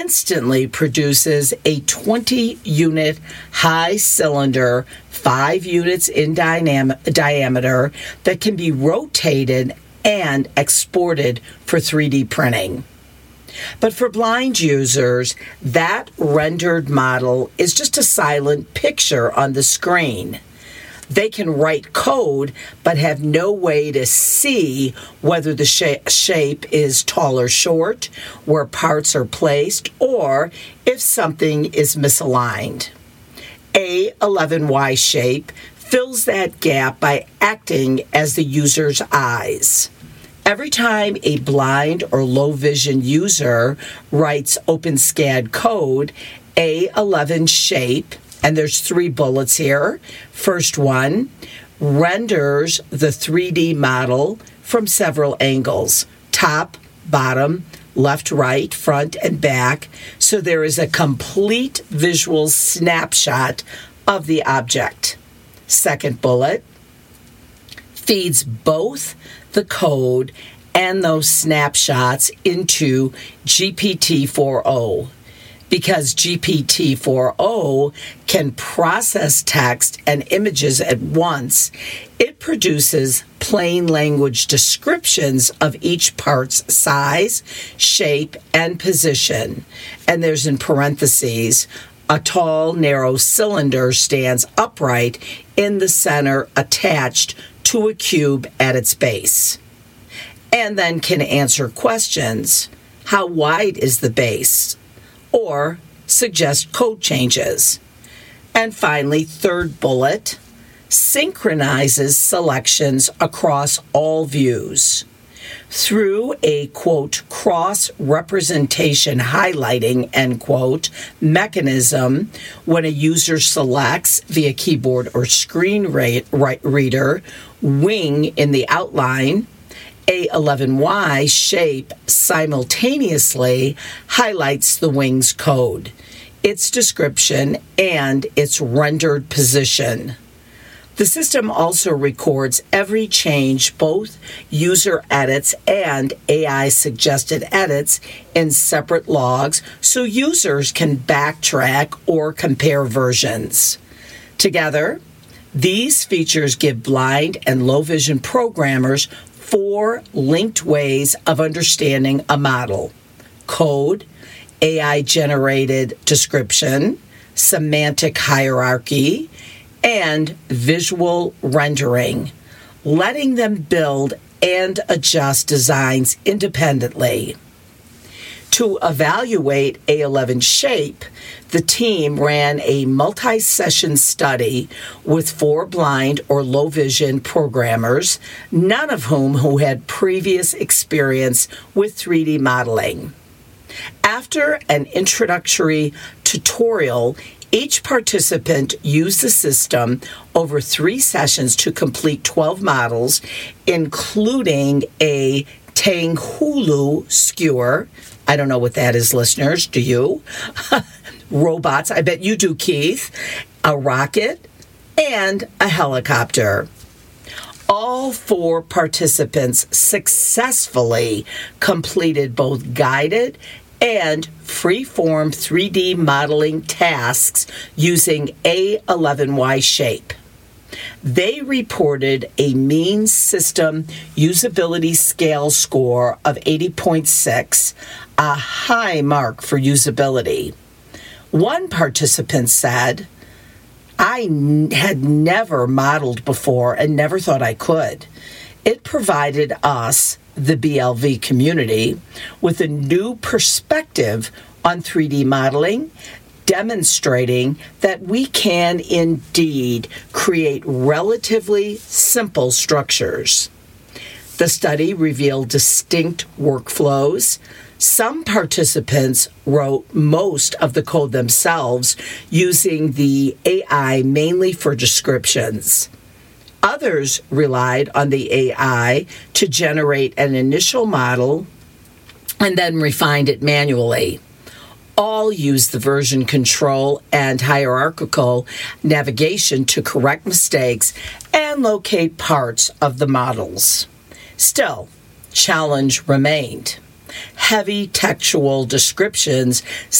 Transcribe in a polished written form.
instantly produces a 20-unit high cylinder, 5 units in diameter, that can be rotated and exported for 3D printing. But for blind users, that rendered model is just a silent picture on the screen. They can write code, but have no way to see whether the shape is tall or short, where parts are placed, or if something is misaligned. A11Y shape fills that gap by acting as the user's eyes. Every time a blind or low vision user writes OpenSCAD code, A11 shape, and there's 3 bullets here. First one, renders the 3D model from several angles, top, bottom, left, right, front, and back, so there is a complete visual snapshot of the object. Second bullet, feeds both the code and those snapshots into GPT-4o. Because GPT-4o can process text and images at once, it produces plain language descriptions of each part's size, shape, and position. And there's in parentheses, a tall, narrow cylinder stands upright in the center attached to a cube at its base. And then can answer questions. How wide is the base? Or suggest code changes. And finally, third bullet, synchronizes selections across all views. Through a, quote, cross-representation highlighting, end quote, mechanism, when a user selects via keyboard or screen reader, wing in the outline, A11Y shape simultaneously highlights the wing's code, its description, and its rendered position. The system also records every change, both user edits and AI-suggested edits, in separate logs so users can backtrack or compare versions. Together, these features give blind and low vision programmers 4 linked ways of understanding a model: code, AI-generated description, semantic hierarchy, and visual rendering, letting them build and adjust designs independently. To evaluate A11 shape, the team ran a multi-session study with 4 blind or low vision programmers, none of whom had previous experience with 3D modeling. After an introductory tutorial, each participant used the system over 3 sessions to complete 12 models, including a Tanghulu skewer. I don't know what that is, listeners. Do you? Robots. I bet you do, Keith. A rocket and a helicopter. All 4 participants successfully completed both guided and free-form 3D modeling tasks using A11Y shape. They reported a mean system usability scale score of 80.6, a high mark for usability. One participant said, I had never modeled before and never thought I could. It provided us, the BLV community, with a new perspective on 3D modeling, demonstrating that we can indeed create relatively simple structures. The study revealed distinct workflows. Some participants wrote most of the code themselves using the AI mainly for descriptions. Others relied on the AI to generate an initial model and then refined it manually. All used the version control and hierarchical navigation to correct mistakes and locate parts of the models. Still, challenge remained. heavy textual descriptions